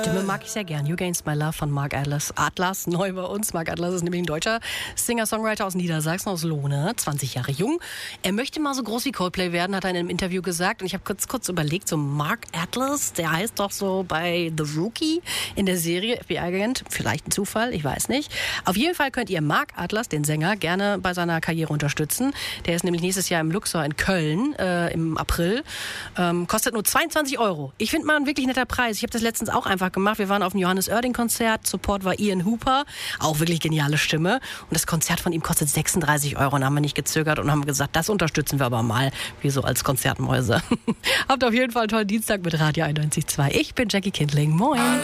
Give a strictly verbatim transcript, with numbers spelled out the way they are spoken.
Stimme mag ich sehr gern. You Against My Love von Mark Atlas. Atlas, neu bei uns. Mark Atlas ist nämlich ein deutscher Singer-Songwriter aus Niedersachsen, aus Lohne, zwanzig Jahre jung. Er möchte mal so groß wie Coldplay werden, hat er in einem Interview gesagt. Und ich habe kurz, kurz überlegt, so Mark Atlas, der heißt doch so bei The Rookie in der Serie F B I-Agent. Vielleicht ein Zufall, ich weiß nicht. Auf jeden Fall könnt ihr Mark Atlas, den Sänger, gerne bei seiner Karriere unterstützen. Der ist nämlich nächstes Jahr im Luxor in Köln äh, im April. Ähm, kostet nur zweiundzwanzig Euro. Ich finde mal ein wirklich netter Preis. Ich habe das letztens auch einfach gemacht. Wir waren auf dem Johannes Oerding-Konzert. Support war Ian Hooper. Auch wirklich geniale Stimme. Und das Konzert von ihm kostet sechsunddreißig Euro. Und haben wir nicht gezögert und haben gesagt, das unterstützen wir aber mal. Wie so als Konzertmäuse. Habt auf jeden Fall einen tollen Dienstag mit Radio einundneunzig Komma zwei. Ich bin Jackie Kindling. Moin.